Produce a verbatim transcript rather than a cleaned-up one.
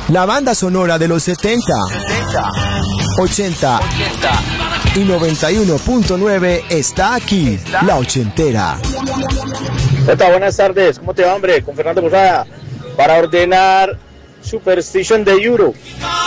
La banda sonora de los setenta, ochenta y noventa y uno punto nueve está aquí, La Ochentera. Zeta, buenas tardes, ¿cómo te va, hombre? Con Fernando Posada, para ordenar Superstition de Euro.